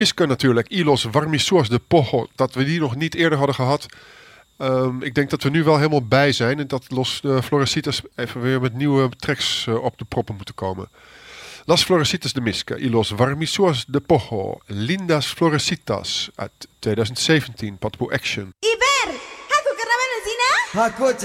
Miske natuurlijk, Y los Varmisours de Pojo, dat we die nog niet eerder hadden gehad. Ik denk dat we nu wel helemaal bij zijn en dat Los Florecitas even weer met nieuwe tracks op de proppen moeten komen. Las Florecitas de Miske, Y los Varmisours de Pojo, Lindas Florecitas uit 2017, Patbo Action. Iber, aku kerana mana sini? Aku